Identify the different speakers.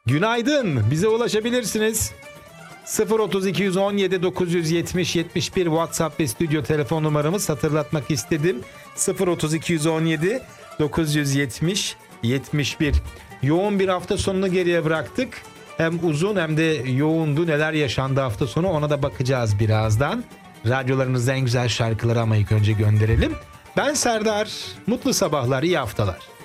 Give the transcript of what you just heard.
Speaker 1: Günaydın. Bize ulaşabilirsiniz. 03217 970 71 WhatsApp ve stüdyo telefon numaramız, hatırlatmak istedim. 03217 970 71. Yoğun bir hafta sonunu geriye bıraktık. Hem uzun hem de yoğundu. Neler yaşandı hafta sonu, ona da bakacağız birazdan. Radyolarınızda en güzel şarkıları ama ilk önce gönderelim. Ben Serdar. Mutlu sabahlar, iyi haftalar.